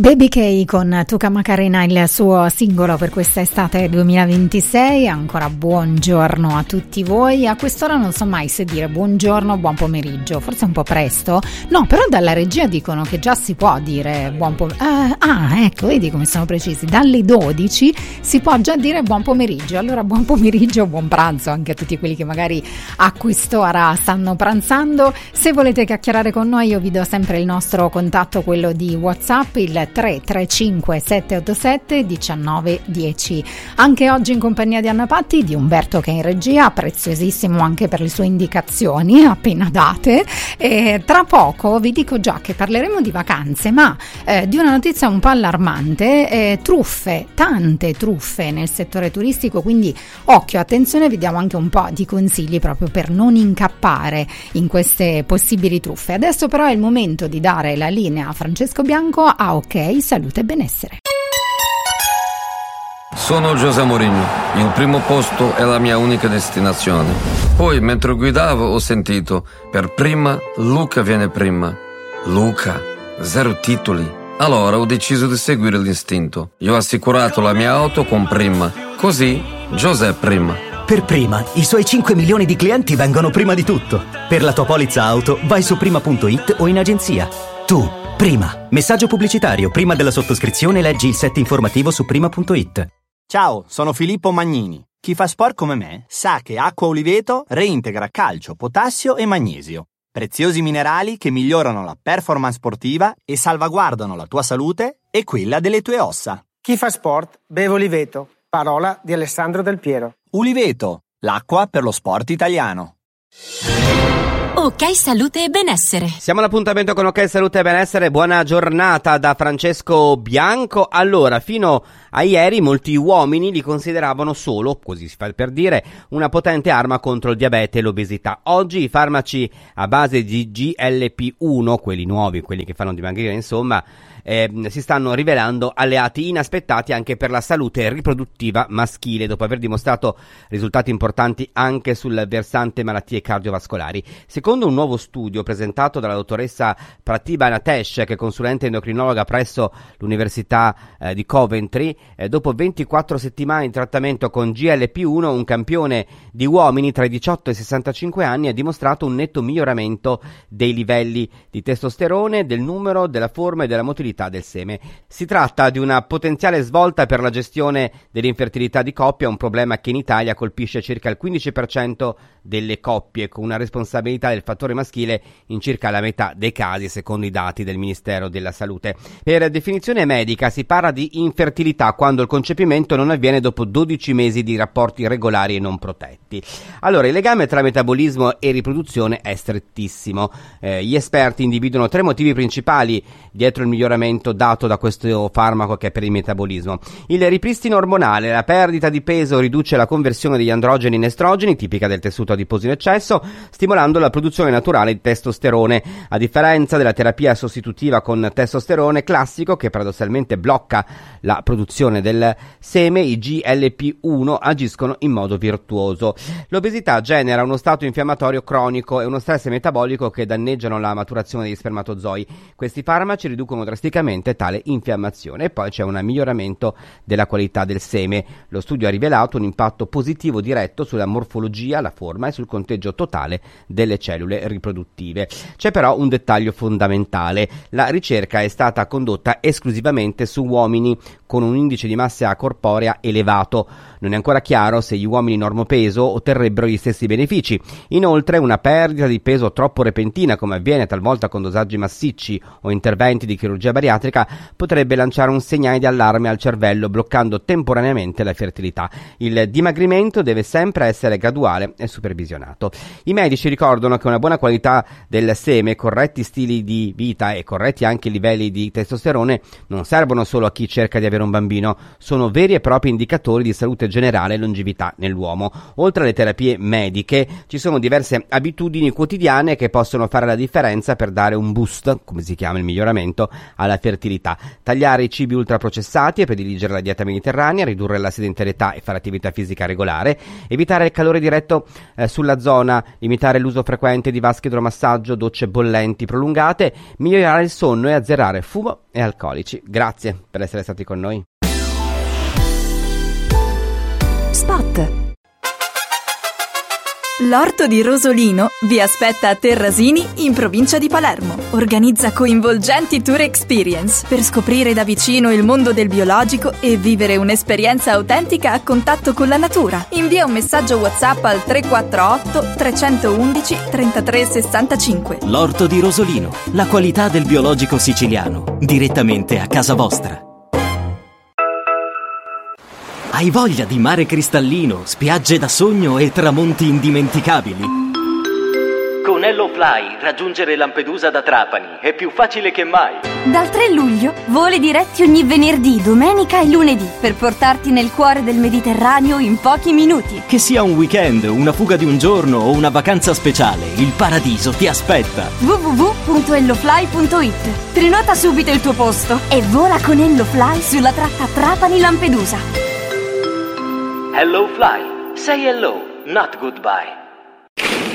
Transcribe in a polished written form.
Baby K con Tuca Macarena, il suo singolo per questa estate 2026. Ancora buongiorno a tutti voi. A quest'ora non so mai se dire buongiorno o buon pomeriggio, forse un po' presto. No, però dalla regia dicono che già si può dire buon pomeriggio. Ecco, vedi come sono precisi. Dalle 12 si può già dire buon pomeriggio. Allora buon pomeriggio, buon pranzo anche a tutti quelli che magari a quest'ora stanno pranzando. Se volete chiacchierare con noi, io vi do sempre il nostro contatto, quello di WhatsApp, il 335 787 1910. Anche oggi in compagnia di Anna Patti, di Umberto che è in regia, preziosissimo anche per le sue indicazioni appena date. E tra poco vi dico già che parleremo di vacanze, ma di una notizia un po' allarmante, truffe, tante truffe nel settore turistico, quindi occhio, attenzione, vi diamo anche un po' di consigli proprio per non incappare in queste possibili truffe. Adesso però è il momento di dare la linea a Francesco Bianco a OK Salute e Benessere. Sono José Mourinho, il primo posto è la mia unica destinazione. Poi mentre guidavo ho sentito, per prima Luca viene prima. Luca, 0 titoli. Allora ho deciso di seguire l'istinto. Io ho assicurato la mia auto con Prima, così José prima. Per Prima, i suoi 5 milioni di clienti vengono prima di tutto. Per la tua polizza auto vai su prima.it o in agenzia. Tu, Prima. Messaggio pubblicitario. Prima della sottoscrizione leggi il set informativo su prima.it. Ciao, sono Filippo Magnini. Chi fa sport come me sa che Acqua Oliveto reintegra calcio, potassio e magnesio. Preziosi minerali che migliorano la performance sportiva e salvaguardano la tua salute e quella delle tue ossa. Chi fa sport beve Oliveto. Parola di Alessandro Del Piero. Uliveto, l'acqua per lo sport italiano. OK Salute e Benessere. Siamo all'appuntamento con OK Salute e Benessere. Buona giornata da Francesco Bianco. Allora, fino a ieri molti uomini li consideravano solo, così si fa per dire, una potente arma contro il diabete e l'obesità. Oggi i farmaci a base di GLP-1, quelli nuovi, quelli che fanno dimagrire, insomma, si stanno rivelando alleati inaspettati anche per la salute riproduttiva maschile, dopo aver dimostrato risultati importanti anche sul versante malattie cardiovascolari. Secondo un nuovo studio presentato dalla dottoressa Pratibha Natesh, che è consulente endocrinologa presso l'Università di Coventry, dopo 24 settimane di trattamento con GLP-1, un campione di uomini tra i 18 e i 65 anni ha dimostrato un netto miglioramento dei livelli di testosterone, del numero, della forma e della motilità del seme. Si tratta di una potenziale svolta per la gestione dell'infertilità di coppia, un problema che in Italia colpisce circa il 15% delle coppie, con una responsabilità del fattore maschile in circa la metà dei casi, secondo i dati del Ministero della Salute. Per definizione medica si parla di infertilità quando il concepimento non avviene dopo 12 mesi di rapporti regolari e non protetti. Allora, il legame tra metabolismo e riproduzione è strettissimo. Gli esperti individuano 3 motivi principali dietro il miglioramento dato da questo farmaco che è per il metabolismo. Il ripristino ormonale, la perdita di peso riduce la conversione degli androgeni in estrogeni, tipica del tessuto adiposo in eccesso, stimolando la produzione naturale di testosterone, a differenza della terapia sostitutiva con testosterone classico che paradossalmente blocca la produzione del seme. I GLP-1 agiscono in modo virtuoso. L'obesità genera uno stato infiammatorio cronico e uno stress metabolico che danneggiano la maturazione degli spermatozoi. Questi farmaci riducono drasticamente tale infiammazione. E poi c'è un miglioramento della qualità del seme. Lo studio ha rivelato un impatto positivo diretto sulla morfologia, la forma e sul conteggio totale delle cellule riproduttive. C'è però un dettaglio fondamentale: la ricerca è stata condotta esclusivamente su uomini con un indice di massa corporea elevato. Non è ancora chiaro se gli uomini normopeso otterrebbero gli stessi benefici. Inoltre, una perdita di peso troppo repentina, come avviene talvolta con dosaggi massicci o interventi di chirurgia bariatrica, potrebbe lanciare un segnale di allarme al cervello, bloccando temporaneamente la fertilità. Il dimagrimento deve sempre essere graduale e supervisionato. I medici ricordano che una buona qualità del seme, corretti stili di vita e corretti anche i livelli di testosterone non servono solo a chi cerca di avere un bambino, sono veri e propri indicatori di salute generale e longevità nell'uomo. Oltre alle terapie mediche, ci sono diverse abitudini quotidiane che possono fare la differenza per dare un boost, come si chiama il miglioramento, alla fertilità. Tagliare i cibi ultraprocessati e prediligere la dieta mediterranea, ridurre la sedentarietà e fare attività fisica regolare, evitare il calore diretto sulla zona, limitare l'uso frequente di vasche idromassaggio, docce bollenti prolungate, migliorare il sonno e azzerare fumo e alcolici. Grazie per essere stati con noi. Spot. L'Orto di Rosolino vi aspetta a Terrasini, in provincia di Palermo. Organizza coinvolgenti tour experience per scoprire da vicino il mondo del biologico e vivere un'esperienza autentica a contatto con la natura. Invia un messaggio WhatsApp al 348 311 33 65. L'Orto di Rosolino, la qualità del biologico siciliano, direttamente a casa vostra. Hai voglia di mare cristallino, spiagge da sogno e tramonti indimenticabili? Con HelloFly raggiungere Lampedusa da Trapani è più facile che mai. Dal 3 luglio voli diretti ogni venerdì, domenica e lunedì per portarti nel cuore del Mediterraneo in pochi minuti. Che sia un weekend, una fuga di un giorno o una vacanza speciale, il paradiso ti aspetta. www.hellofly.it. Prenota subito il tuo posto e vola con HelloFly sulla tratta Trapani-Lampedusa. HelloFly. Say hello, not goodbye.